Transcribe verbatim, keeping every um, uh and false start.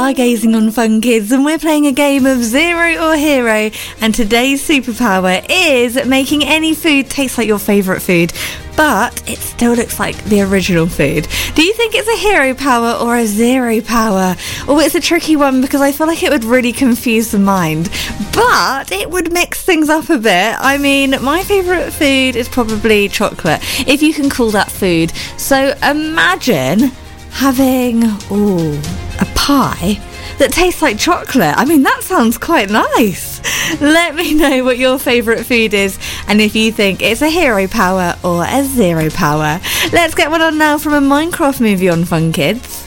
Gazing on Fun Kids, and we're playing a game of Zero or Hero, and today's superpower is making any food taste like your favourite food, but it still looks like the original food. Do you think it's a hero power or a zero power? Oh, it's a tricky one because I feel like it would really confuse the mind, but it would mix things up a bit. I mean, my favourite food is probably chocolate, if you can call that food. So imagine having, ooh, a pie that tastes like chocolate. I mean, that sounds quite nice. Let me know what your favourite food is and if you think it's a hero power or a zero power. Let's get one on now from a Minecraft movie on Fun Kids.